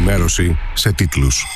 ενημέρωση σε τίτλους.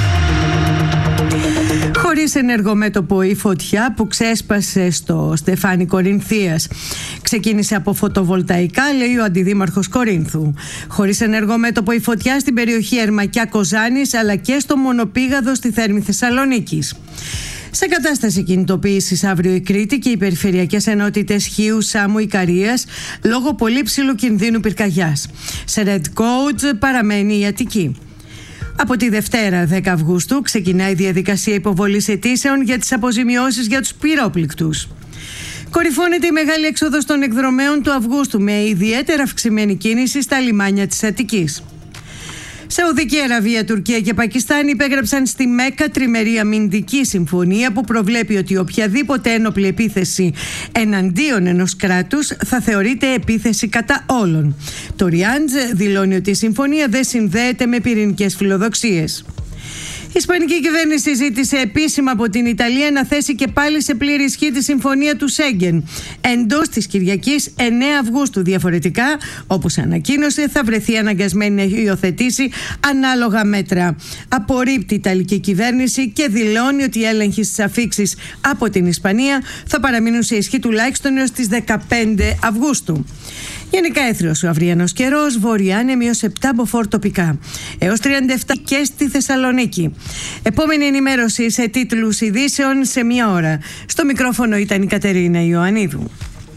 Χωρίς ενεργομέτωπο η φωτιά που ξέσπασε στο Στεφάνι Κορινθίας. Ξεκίνησε από φωτοβολταϊκά, λέει ο αντιδήμαρχος Κορίνθου. Χωρίς ενεργομέτωπο η φωτιά στην περιοχή Ερμακιά Κοζάνης, αλλά και στο Μονοπήγαδο στη Θέρμη Θεσσαλονίκης. Σε κατάσταση κινητοποίησης αύριο η Κρήτη και οι περιφερειακές ενότητες Χίου, Σάμου, Ικαρίας λόγω πολύ ψηλού κινδύνου πυρκαγιάς. Σε Red Code παραμένει η Αττική. Από τη Δευτέρα 10 Αυγούστου ξεκινάει η διαδικασία υποβολής αιτήσεων για τις αποζημιώσεις για τους πυρόπληκτους. Κορυφώνεται η μεγάλη έξοδος των εκδρομέων του Αυγούστου με ιδιαίτερα αυξημένη κίνηση στα λιμάνια της Αττικής. Σαουδική Αραβία, Τουρκία και Πακιστάν υπέγραψαν στη Μέκκα τριμερή αμυντική συμφωνία που προβλέπει ότι οποιαδήποτε ένοπλη επίθεση εναντίον ενός κράτους θα θεωρείται επίθεση κατά όλων. Το Ριάντζ δηλώνει ότι η συμφωνία δεν συνδέεται με πυρηνικές φιλοδοξίες. Η Ισπανική κυβέρνηση ζήτησε επίσημα από την Ιταλία να θέσει και πάλι σε πλήρη ισχύ τη συμφωνία του Σέγγεν εντός της Κυριακής 9 Αυγούστου. Διαφορετικά, όπως ανακοίνωσε, θα βρεθεί αναγκασμένη να υιοθετήσει ανάλογα μέτρα. Απορρίπτει η Ιταλική κυβέρνηση και δηλώνει ότι οι έλεγχοι στις αφίξεις από την Ισπανία θα παραμείνουν σε ισχύ τουλάχιστον έως τις 15 Αυγούστου. Γενικά έθριος ο αυριανός καιρός, βορειάνεμοι έως 7 μποφόρ τοπικά, έως 37 και στη Θεσσαλονίκη. Επόμενη ενημέρωση σε τίτλους ειδήσεων σε μία ώρα. Στο μικρόφωνο ήταν η Κατερίνα Ιωαννίδου.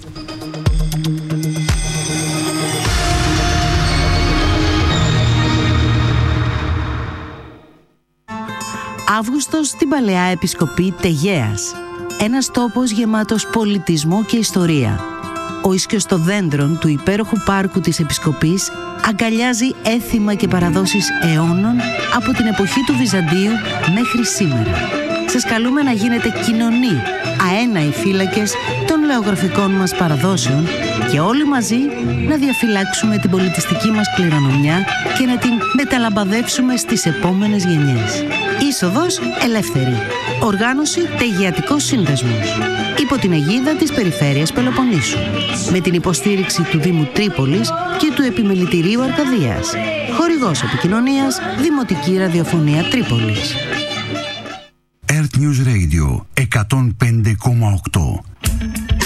Αύγουστος στην Παλαιά Επισκοπή Τεγέας. Ένας τόπος γεμάτος πολιτισμό και ιστορία. Ο Ισκιοστοδέντρων του υπέροχου πάρκου της Επισκοπής αγκαλιάζει έθιμα και παραδόσεις αιώνων από την εποχή του Βυζαντίου μέχρι σήμερα. Σας καλούμε να γίνετε κοινωνοί, αέναοι φύλακες των λεωγραφικών μας παραδόσεων και όλοι μαζί να διαφυλάξουμε την πολιτιστική μας κληρονομιά και να την μεταλαμπαδεύσουμε στις επόμενες γενιές. Είσοδος ελεύθερη. Οργάνωση Τεγεατικός Σύνδεσμος. Υπό την αιγίδα της Περιφέρειας Πελοποννήσου. Με την υποστήριξη του Δήμου Τρίπολης και του Επιμελητηρίου Αρκαδίας. Χορηγός επικοινωνίας Δημοτική Ραδιοφωνία Τρίπολης. Earth News Radio 105,8.